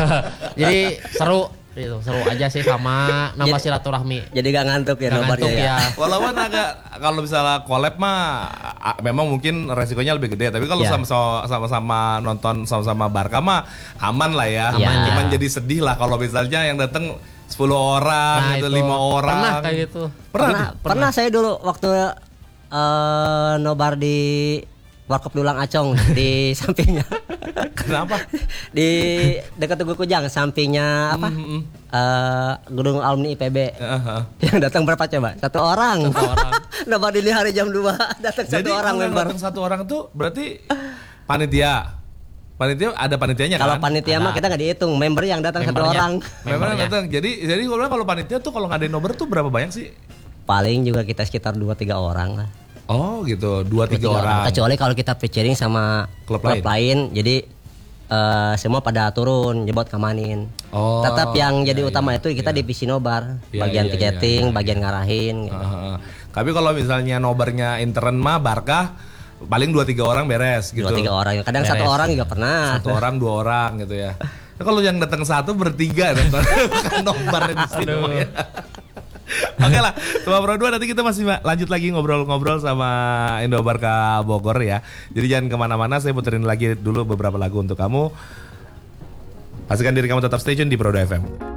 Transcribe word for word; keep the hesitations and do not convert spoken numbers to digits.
Jadi seru itu seru aja sih sama nambah silaturahmi. Jadi gak ngantuk ya Gak nobarnya ngantuk ya. ya. Walaupun agak kalau misalnya collab mah a- memang mungkin resikonya lebih gede, tapi kalau Ya. sama- sama-sama nonton sama-sama Barca mah aman lah ya. Aman ya. Cuman jadi sedih lah kalau misalnya yang datang sepuluh orang Nah, gitu, itu. lima orang. Pernah kayak gitu. Pernah. Pernah, tuh? pernah saya dulu waktu eh, nobar di Warkop Dulang Acong di sampingnya. Kenapa? Di dekat Tugu Kujang sampingnya apa? Mm, mm. Eh, gedung alumni I P B. Heeh. Yang datang berapa coba? Satu orang. Satu orang. Nobar di hari jam dua datang Jadi satu orang kalau yang member. datang satu orang tuh berarti panitia. Panitia ada panitianya kan? Kalau panitia mah Ada. kita nggak dihitung, member yang datang satu Membernya. orang. Memang Membernya. datang. Jadi jadi gue bilang kalau panitia tuh kalau ngadain nobar tuh berapa banyak sih? Paling juga kita sekitar dua tiga orang lah. Oh gitu, dua tiga Dua, orang. Kecuali kalau kita featuring sama Klub klub, lain. lain. jadi eh, semua pada turun, jebot kamanin. Oh, Tetap yang jadi iya, utama iya, itu kita iya. divisi nobar, Iya, bagian iya, tiketing, iya, iya, bagian ngarahin. gitu. Heeh. Tapi kalau misalnya nobarnya intern mah Barca paling dua tiga orang beres gitu. Dua tiga orang, kadang satu Beres. orang juga pernah. Satu orang dua orang gitu ya. Nah, kalau yang datang satu bertiga nonton bukan nobar di sini. Ya. Oke lah, Sobat Pro dua nanti kita masih lanjut lagi ngobrol-ngobrol sama Indo Barca Bogor ya. Jadi jangan kemana-mana, saya puterin lagi dulu beberapa lagu untuk kamu. Pastikan diri kamu tetap stay tune di Pro dua F M.